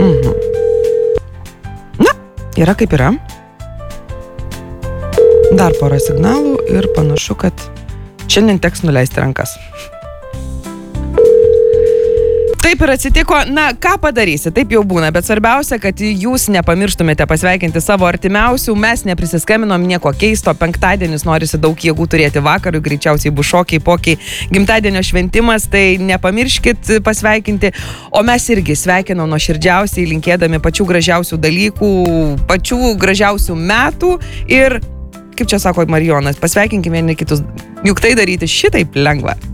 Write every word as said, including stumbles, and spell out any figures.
Mhm. Na, yra kaip yra. Dar porą signalų ir panašu, kad šiandien teks nuleisti rankas. Taip ir atsitiko, na, ką padarysi, taip jau būna, bet svarbiausia, kad jūs nepamirštumėte pasveikinti savo artimiausių, mes neprisiskambinom nieko keisto, penktadienis norisi daug jėgų turėti vakarui, greičiausiai bus šokiai, pokiai, gimtadienio šventimas, tai nepamirškit pasveikinti, o mes irgi sveikinam nuoširdžiausiai, linkėdami pačių gražiausių dalykų, pačių gražiausių metų ir, kaip čia sako Marijonas, pasveikinkime vieni kitus, juk tai daryti šitaip lengva.